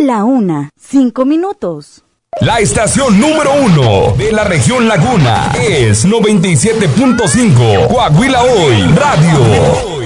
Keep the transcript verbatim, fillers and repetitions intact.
La una, cinco minutos. La estación número uno de la región Laguna es noventa y siete punto cinco Coahuila Hoy Radio.